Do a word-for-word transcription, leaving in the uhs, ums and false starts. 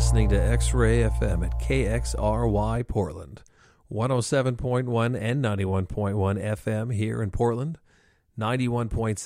listening to X-Ray F M at K X R Y Portland, one oh seven point one and ninety-one point one F M here in Portland, ninety-one point